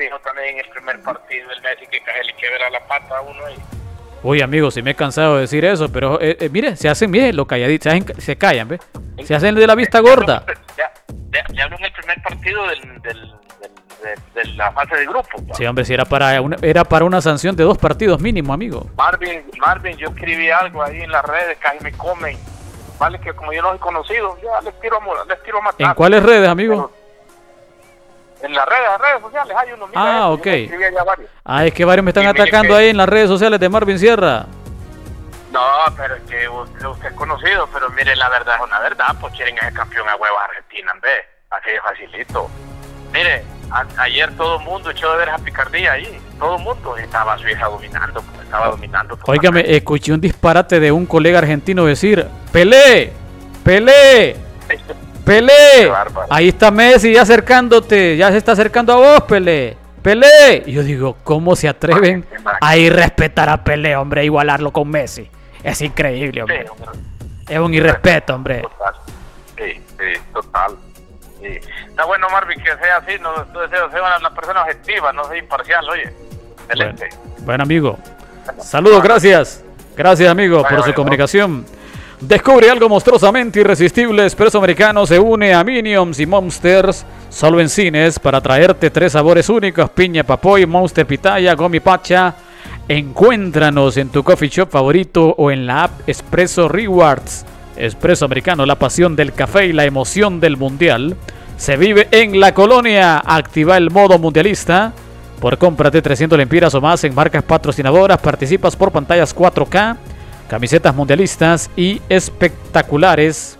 fijó también en el primer partido el Messi que casi le quiebra la pata a uno ahí. Uy, amigo, sí me he cansado de decir eso, pero mire, se hacen, mire, lo calladitos, se callan, ¿ves? Se hacen de la vista gorda. Ya hablo en el primer partido de la fase de grupo. ¿Va? Sí, hombre, si era para una sanción de 2 partidos mínimo, amigo. Marvin, yo escribí algo ahí en las redes, casi me comen. Vale, que como yo los he conocido, ya les tiro a matar. ¿En cuáles redes, amigo? En las redes sociales hay uno. Mira ok. Es que varios me están atacando ahí en las redes sociales de Marvin Sierra. No, pero es que usted es conocido, pero mire, la verdad es una verdad, pues quieren ser campeón a huevo Argentina, en vez, así de facilito. Mire, ayer todo el mundo echó de ver esa picardía ahí, todo el mundo estaba Suiza dominando. Óigame, escuché un disparate de un colega argentino decir, ¡Pelé! ¡Pelé! ¡Pelé! Ahí está Messi ya acercándote, ya se está acercando a vos, Pelé. ¡Pelé! Y yo digo, ¿cómo se atreven a irrespetar a Pelé, hombre, a igualarlo con Messi? Es increíble, hombre. Es un irrespeto, hombre. Total. Sí, total. Sí. Está bueno, Marvin, que sea así, no sea una persona objetiva, no sea imparcial, oye. Excelente. Bueno, amigo. Saludos, gracias. Gracias, amigo, por su comunicación. Descubre algo monstruosamente irresistible. Espresso Americano se une a Minions y Monsters solo en cines para traerte 3 sabores únicos: piña papoy, Monster pitaya, gomi pacha. Encuéntranos en tu coffee shop favorito o en la app Espresso Rewards. Espresso Americano, la pasión del café y la emoción del mundial se vive en la colonia. Activa el modo mundialista. Por cómprate 300 lempiras o más en marcas patrocinadoras, participas por pantallas 4K, camisetas mundialistas y espectaculares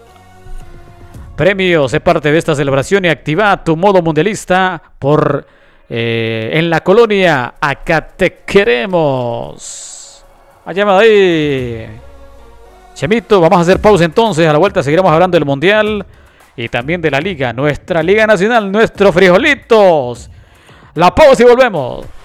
premios. Sé parte de esta celebración y activa tu modo mundialista en la colonia. Acá te queremos. Allá ahí. Chemito, vamos a hacer pausa entonces. A la vuelta seguiremos hablando del mundial y también de la liga, nuestra liga nacional, nuestros frijolitos. La pausa y volvemos.